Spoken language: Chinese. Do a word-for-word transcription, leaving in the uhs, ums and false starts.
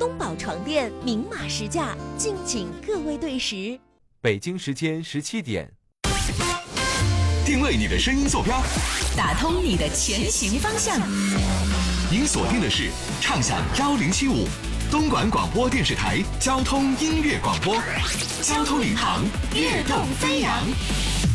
东宝床垫明码实价，敬请各位对时。 北京时间十七点， 定位你的声音坐标， 打通你的前行方向。 您锁定的是畅享幺零七五东莞广播电视台交通音乐广播，交通领航，跃动飞扬。